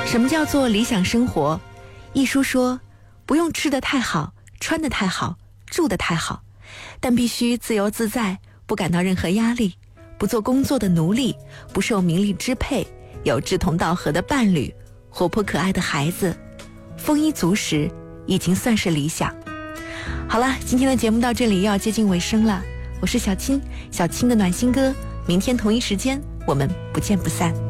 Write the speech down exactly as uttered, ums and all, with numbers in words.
什么叫做理想生活？一书说，不用吃得太好，穿得太好，住得太好，但必须自由自在，不感到任何压力，不做工作的奴隶，不受名利支配，有志同道合的伴侣，活泼可爱的孩子，丰衣足食，已经算是理想。好了，今天的节目到这里又要接近尾声了，我是小青，小青的暖心歌，明天同一时间我们不见不散。